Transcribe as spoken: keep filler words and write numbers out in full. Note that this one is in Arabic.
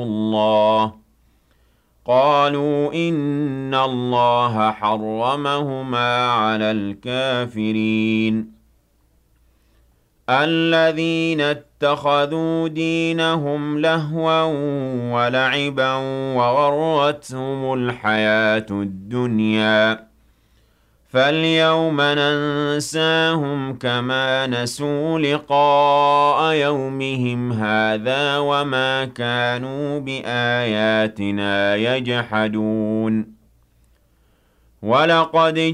اللَّهَ قَالُوا إِنَّ اللَّهَ حَرَّمَهُمَا عَلَى الْكَافِرِينَ الَّذِينَ اتَّخَذُوا دِينَهُمْ لَهْوًا وَلَعِبًا وَغَرَّتْهُمُ الْحَيَاةُ الدُّنْيَا فَالْيَوْمَ نَنسَاهُمْ كَمَا نَسُوا لِقَاءَ يَوْمِهِمْ هَٰذَا وَمَا كَانُوا بِآيَاتِنَا يَجْحَدُونَ وَلَقَدْ